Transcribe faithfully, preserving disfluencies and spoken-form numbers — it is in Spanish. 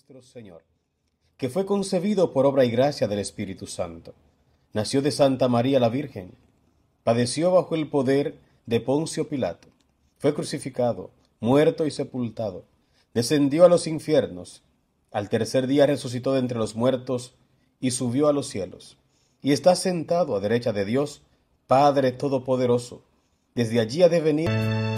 nuestro Señor, que fue concebido por obra y gracia del Espíritu Santo. Nació de Santa María la Virgen, padeció bajo el poder de Poncio Pilato, fue crucificado, muerto y sepultado, descendió a los infiernos, al tercer día resucitó de entre los muertos y subió a los cielos, y está sentado a derecha de Dios, Padre Todopoderoso. Desde allí ha de venir